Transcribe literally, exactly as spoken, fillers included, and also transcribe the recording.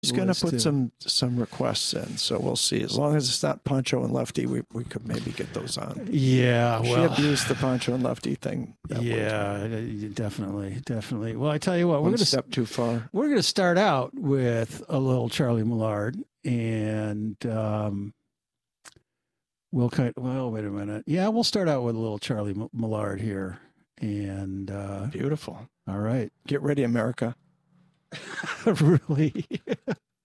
He's going to put too. some some requests in, so we'll see. As long as it's not Pancho and Lefty, we we could maybe get those on. Yeah, well, she abused the Pancho and Lefty thing. Yeah, definitely, definitely. Well, I tell you what, One we're going to step too far. We're going to start out with a little Charlie Millard, and um, we'll kind. Well, wait a minute. Yeah, we'll start out with a little Charlie Millard here, and uh, beautiful. All right, get ready, America. Really.